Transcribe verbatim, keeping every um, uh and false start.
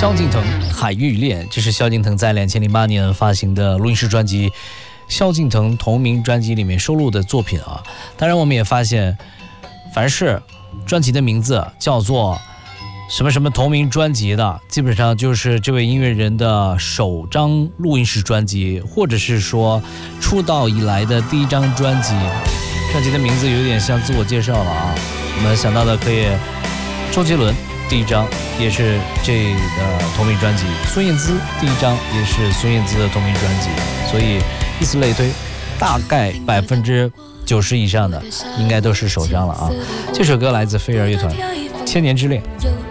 萧敬腾《海芋恋》，这是萧敬腾在两千零八年发行的录音室专辑《萧敬腾同名专辑》里面收录的作品啊。当然，我们也发现，凡是专辑的名字叫做什么什么同名专辑的，基本上就是这位音乐人的首张录音室专辑，或者是说出道以来的第一张专辑。专辑的名字有点像自我介绍了啊。我们想到的可以，周杰伦第一张也是这个同名专辑，孙燕姿第一张也是孙燕姿的同名专辑，所以以此类推，大概百分之九十以上的应该都是首张了啊。这首歌来自飞儿乐团《千年之恋》。